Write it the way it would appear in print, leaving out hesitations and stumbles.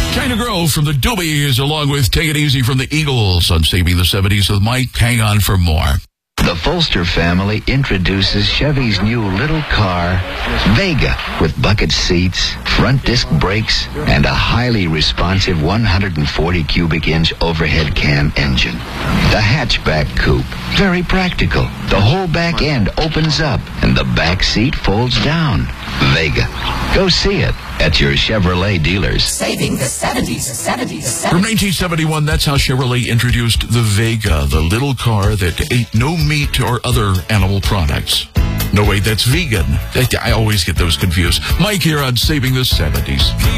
China Grove from the Doobies, along with Take It Easy from the Eagles on Saving the 70s with Mike. Hang on for more. The Folster family introduces Chevy's new little car, Vega, with bucket seats, front disc brakes, and a highly responsive 140 cubic inch overhead cam engine. The hatchback coupe, very practical. The whole back end opens up and the back seat folds down. Vega. Go see it at your Chevrolet dealers. Saving the 70s. From 1971, that's how Chevrolet introduced the Vega, the little car that ate no meat or other animal products. No, wait, that's vegan. I always get those confused. Mike here on Saving the 70s.